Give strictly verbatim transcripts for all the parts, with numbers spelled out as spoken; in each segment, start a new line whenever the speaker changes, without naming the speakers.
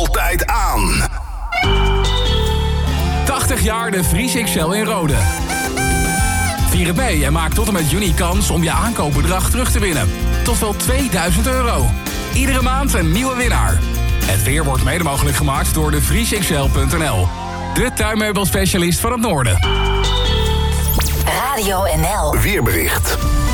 altijd aan.
tachtig jaar de Vries X L in Rode. Vier het mee en maak tot en met juni kans om je aankoopbedrag terug te winnen. Tot wel tweeduizend euro. Iedere maand een nieuwe winnaar. Het weer wordt mede mogelijk gemaakt door de vries x l punt n l. De tuinmeubelspecialist van het noorden.
Radio N L.
Weerbericht.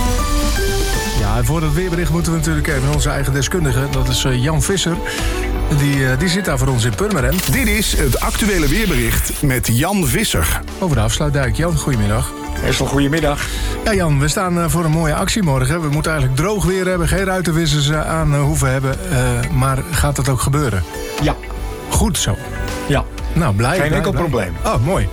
Ja, en voor dat weerbericht moeten we natuurlijk even onze eigen deskundige. Dat is uh, Jan Visser. Die, uh, die zit daar voor ons in Purmerend.
Dit is het actuele weerbericht met Jan Visser.
Over de afsluitdijk. Jan, goedemiddag.
Hessel, goedemiddag.
Ja, Jan, we staan uh, voor een mooie actie morgen. We moeten eigenlijk droog weer hebben, geen ruitenwissers uh, aan uh, hoeven hebben. Uh, maar gaat dat ook gebeuren?
Ja.
Goed zo.
Ja.
Nou, blij.
Geen
blij,
enkel
blij.
probleem.
Oh, mooi.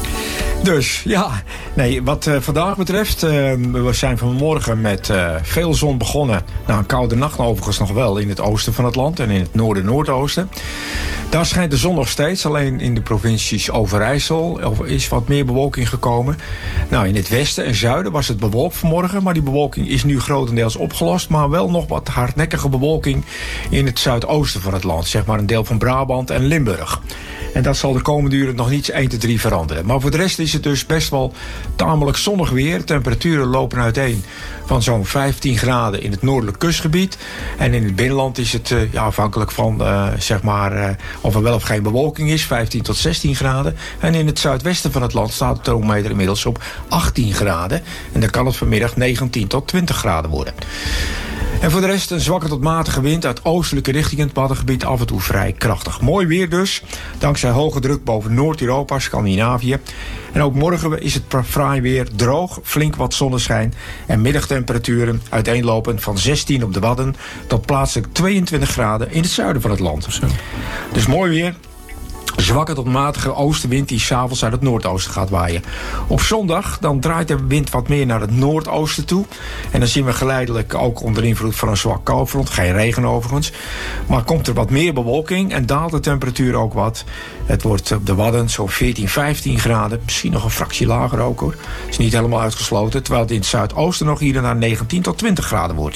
Dus, ja. Nee, wat uh, vandaag betreft, uh, we zijn vanmorgen met uh, veel zon begonnen. Nou, een koude nacht overigens nog wel in het oosten van het land en in het noorden-noordoosten. Daar schijnt de zon nog steeds, alleen in de provincies Overijssel is wat meer bewolking gekomen. Nou, in het westen en zuiden was het bewolkt vanmorgen, maar die bewolking is nu grotendeels opgelost. Maar wel nog wat hardnekkige bewolking in het zuidoosten van het land, zeg maar een deel van Brabant en Limburg. En dat zal de komende uren nog niet één tot drie veranderen. Maar voor de rest is het dus best wel tamelijk zonnig weer. Temperaturen lopen uiteen van zo'n vijftien graden in het noordelijk kustgebied. En in het binnenland is het uh, ja, afhankelijk van uh, zeg maar, uh, of er wel of geen bewolking is, vijftien tot zestien graden. En in het zuidwesten van het land staat de thermometer inmiddels op achttien graden. En dan kan het vanmiddag negentien tot twintig graden worden. En voor de rest een zwakke tot matige wind uit oostelijke richting in het Waddengebied, af en toe vrij krachtig. Mooi weer dus, dankzij hoge druk boven Noord-Europa, Scandinavië. En ook morgen is het fraai weer, droog, flink wat zonneschijn en middagtemperaturen uiteenlopend van zestien op de Wadden tot plaatselijk tweeëntwintig graden in het zuiden van het land. Zo. Dus mooi weer. Zwakke tot matige oostenwind die s'avonds uit het noordoosten gaat waaien. Op zondag dan draait de wind wat meer naar het noordoosten toe. En dan zien we geleidelijk ook onder invloed van een zwak koufront. Geen regen overigens. Maar komt er wat meer bewolking en daalt de temperatuur ook wat. Het wordt op de Wadden zo'n veertien, vijftien graden. Misschien nog een fractie lager ook hoor. Is niet helemaal uitgesloten. Terwijl het in het zuidoosten nog hier en daar negentien tot twintig graden wordt.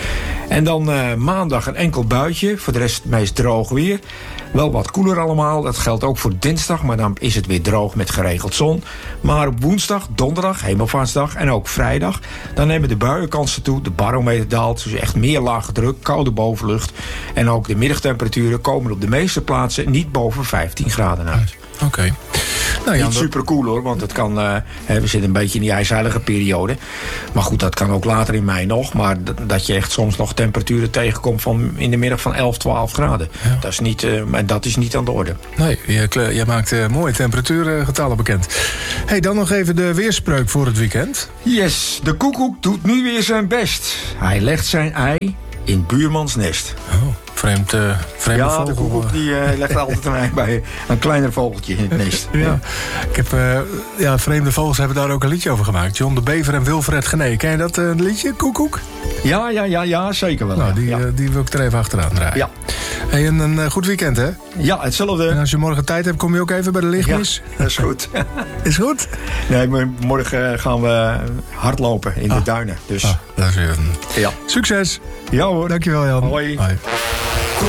En dan uh, maandag een enkel buitje. Voor de rest meest droog weer. Wel wat koeler allemaal. Dat geldt ook voor dinsdag. Maar dan is het weer droog met geregeld zon. Maar op woensdag, donderdag, hemelvaartsdag en ook vrijdag. Dan nemen de buienkansen toe. De barometer daalt. Dus echt meer lage druk. Koude bovenlucht. En ook de middagtemperaturen komen op de meeste plaatsen niet boven vijftien graden uit.
Oké. Okay. Nou,
Niet super cool hoor, want het kan, uh, we zitten een beetje in die ijzeilige periode. Maar goed, dat kan ook later in mei nog. Maar d- dat je echt soms nog temperaturen tegenkomt van in de middag van elf, twaalf graden. Ja. Dat is niet, uh, dat is niet aan de orde.
Nee, je, je maakt uh, mooie temperatuurgetallen bekend. Hey, dan nog even de weerspreuk voor het weekend.
Yes, de koekoek doet nu weer zijn best. Hij legt zijn ei in buurmans nest.
Oh. Vreemd, uh, vreemde
ja,
vogel.
de koekoek die, uh, legt altijd een ei bij een kleiner vogeltje in het nest.
Ja, ik heb, uh, ja, vreemde vogels hebben daar ook een liedje over gemaakt. John de Bever en Wilfred Genee. Ken je dat uh, liedje, Koekoek?
Ja, ja, ja, ja, zeker wel.
Nou, die,
ja.
uh, die wil ik er even achteraan draaien.
Ja.
Hey, en een uh, goed weekend, hè?
Ja, hetzelfde.
En als je morgen tijd hebt, kom je ook even bij de lichtmis?
Ja, dat is goed.
Is goed?
Nee, maar morgen gaan we hardlopen in ah. de duinen. Dus.
Ah, dat is weer een...
Ja.
Succes!
Ja hoor.
Dankjewel, Jan.
Hoi.
Hoi.